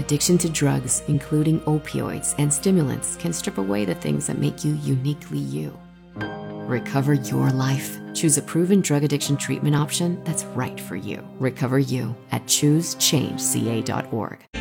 Addiction to drugs, including opioids and stimulants, can strip away the things that make you uniquely you. Recover your life. Choose a proven drug addiction treatment option that's right for you. Recover you at ChooseChangeCA.org.